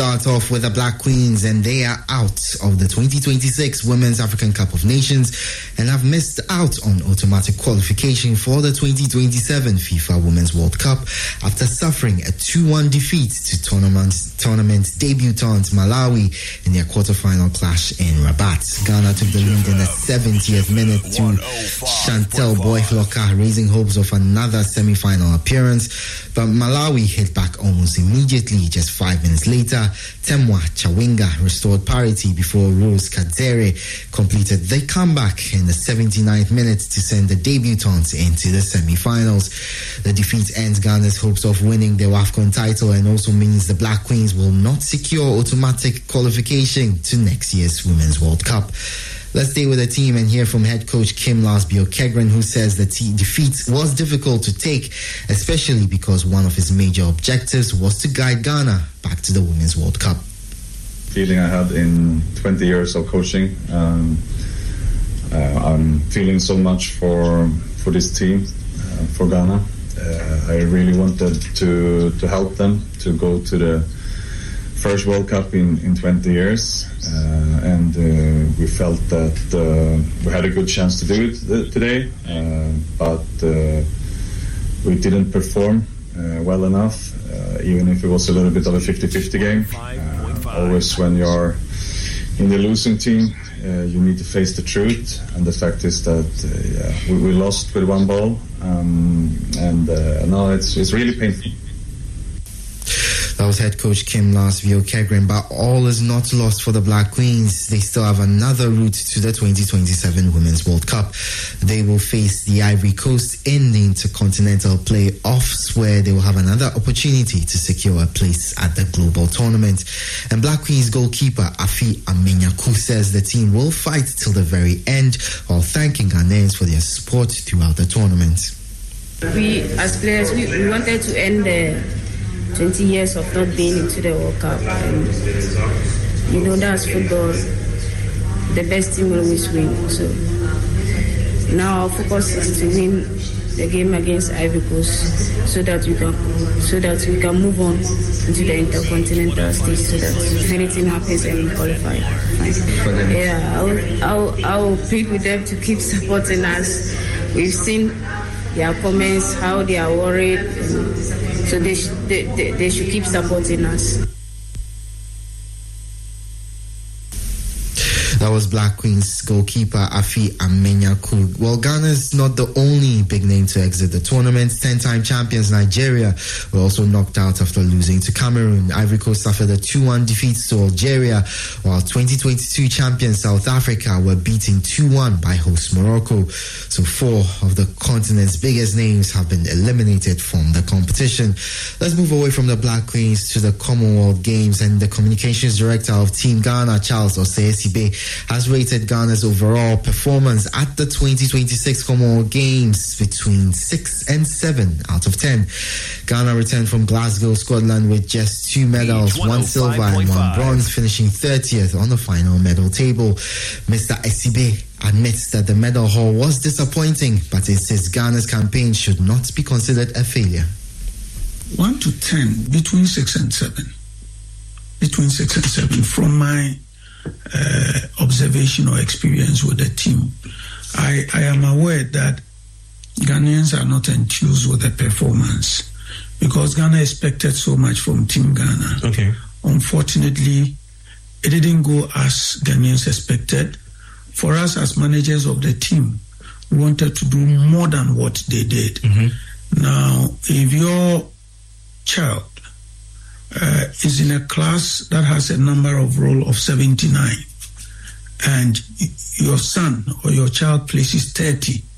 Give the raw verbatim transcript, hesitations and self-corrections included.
Start off with the Black Queens, and they are out of the twenty twenty-six Women's African Cup of Nations and have missed out on automatic qualification for the twenty twenty-seven FIFA Women's World Cup after suffering a two one defeat to tournament, tournament debutant Malawi in their quarterfinal clash in Rabat. Ghana took the lead in the seventieth minute to Chantel Boyhloka, raising hopes of another semi-final appearance, but Malawi hit back almost immediately. Just five minutes later, Temwa Chawinga restored parity before Rose Kadzere completed the comeback in the seventy-ninth minute to send the debutants into the semi-finals. The defeat ends Ghana's hopes of winning the WAFCON title and also means the Black Queens will not secure automatic qualification to next year's Women's World Cup. Let's stay with the team and hear from head coach Kim Lasby-Okegren, who says the te- defeat was difficult to take, especially because one of his major objectives was to guide Ghana back to the Women's World Cup. Feeling I had in twenty years of coaching. Um, uh, I'm feeling so much for for this team, uh, for Ghana. Uh, I really wanted to to help them to go to the first World Cup in, in twenty years, uh, and uh, we felt that uh, we had a good chance to do it th- today, uh, but uh, we didn't perform uh, well enough, uh, even if it was a little bit of a fifty-fifty game. Uh, always when you're in the losing team, uh, you need to face the truth, and the fact is that uh, yeah, we, we lost with one ball, um, and uh, now it's, it's really painful. That was head coach Kim Lasby-Okegren, but all is not lost for the Black Queens. They still have another route to the twenty twenty-seven Women's World Cup. They will face the Ivory Coast in the Intercontinental Play-Offs, where they will have another opportunity to secure a place at the global tournament. And Black Queens goalkeeper Afi Amenyaku says the team will fight till the very end, while thanking Ghanaians for their support throughout the tournament. We, as players, we, we wanted to end the twenty years of not being into the World Cup, and you know that's football. The best team will always win. So now our focus is to win the game against Ivory Coast, so that we can so that we can move on into the intercontinental stage, so that if anything happens and we qualify. Fine. Yeah, I will, I will, I will plead with them to keep supporting us. We've seen their comments, how they are worried, and so they, sh- they, they, they should keep supporting us. That was Black Queens goalkeeper Afi Amenyaku. Well, Ghana is not the only big name to exit the tournament. Ten-time champions Nigeria were also knocked out after losing to Cameroon. Ivory Coast suffered a two one defeat to Algeria, while twenty twenty-two champions South Africa were beaten two one by host Morocco. So four of the continent's biggest names have been eliminated from the competition. Let's move away from the Black Queens to the Commonwealth Games, and the communications director of Team Ghana, Charles Osei-Sibe, has rated Ghana's overall performance at the twenty twenty-six Commonwealth Games between six and seven out of ten. Ghana returned from Glasgow, Scotland with just two medals, one silver and one bronze, finishing thirtieth on the final medal table. Mister Esibe admits that the medal haul was disappointing, but it says Ghana's campaign should not be considered a failure. One to ten, between six and seven. Between six and seven. From my uh, observation or experience with the team, I, I am aware that Ghanaians are not enthused with the performance because Ghana expected so much from Team Ghana. Okay. Unfortunately, it didn't go as Ghanaians expected. For us as managers of the team, we wanted to do more than what they did. Mm-hmm. Now, if your child uh, is in a class that has a number of roll of seventy-nine, and your son or your child places thirty,